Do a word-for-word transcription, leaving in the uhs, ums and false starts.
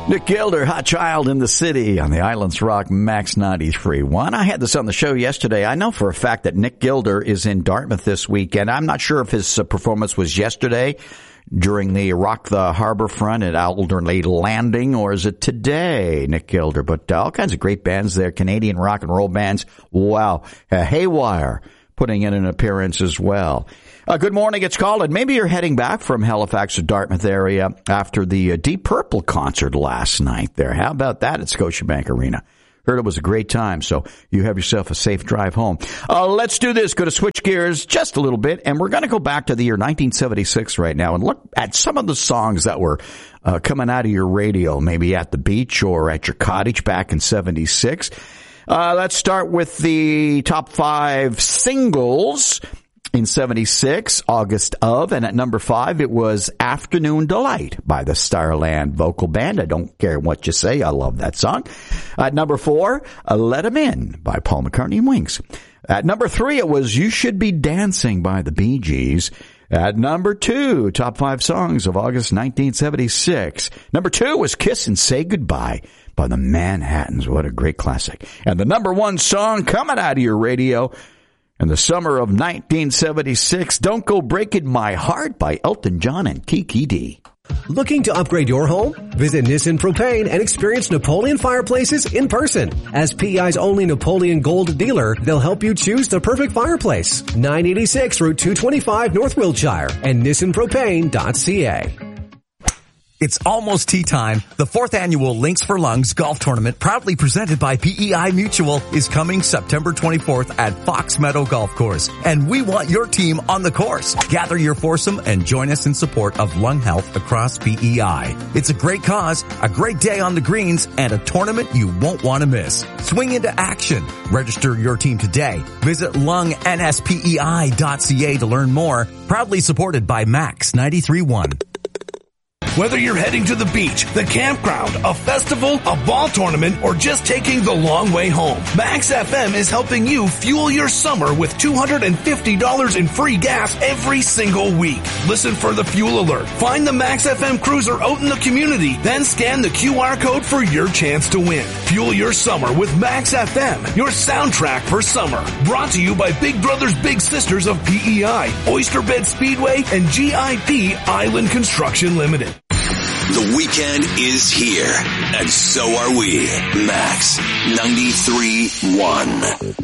Nick Gilder, Hot Child in the City on the Islands Rock Max ninety-three point one. I had this on the show yesterday. I know for a fact that Nick Gilder is in Dartmouth this weekend. I'm not sure if his uh, performance was yesterday during the Rock the Harbor Front at Alderley Landing, or is it today, Nick Gilder? But uh, all kinds of great bands there, Canadian rock and roll bands. Wow. Uh, Haywire putting in an appearance as well. Uh, good morning, it's Colin. Maybe you're heading back from Halifax or Dartmouth area after the uh, Deep Purple concert last night there. How about that at Scotiabank Arena? Heard it was a great time, so you have yourself a safe drive home. Uh, let's do this. Going to switch gears just a little bit, and we're going to go back to the year nineteen seventy-six right now and look at some of the songs that were uh, coming out of your radio, maybe at the beach or at your cottage back in seventy-six. Uh, let's start with the top five singles in seventy-six, August of, and at number five, it was Afternoon Delight by the Starland Vocal Band. I don't care what you say. I love that song. At number four, Let 'Em In by Paul McCartney and Wings. At number three, it was You Should Be Dancing by the Bee Gees. At number two, top five songs of August nineteen seventy-six. Number two was Kiss and Say Goodbye by the Manhattans. What a great classic. And the number one song coming out of your radio in the summer of nineteen seventy-six, Don't Go Breaking My Heart by Elton John and Kiki D. Looking to upgrade your home? Visit Nissan Propane and experience Napoleon fireplaces in person. As P E I's only Napoleon Gold dealer, they'll help you choose the perfect fireplace. nine eighty-six Route two twenty-five North Wiltshire and nissan propane dot c a. It's almost tea time. The fourth annual Links for Lungs golf tournament, proudly presented by P E I Mutual, is coming September twenty-fourth at Fox Meadow Golf Course. And we want your team on the course. Gather your foursome and join us in support of lung health across P E I. It's a great cause, a great day on the greens, and a tournament you won't want to miss. Swing into action. Register your team today. Visit lung n s p e i dot c a to learn more. Proudly supported by Max ninety-three point one. Whether you're heading to the beach, the campground, a festival, a ball tournament, or just taking the long way home, Max F M is helping you fuel your summer with two hundred fifty dollars in free gas every single week. Listen for the fuel alert. Find the Max F M cruiser out in the community, then scan the Q R code for your chance to win. Fuel your summer with Max F M, your soundtrack for summer. Brought to you by Big Brothers Big Sisters of P E I, Oyster Bed Speedway, and G I P Island Construction Limited. The weekend is here, and so are we. Max ninety-three point one.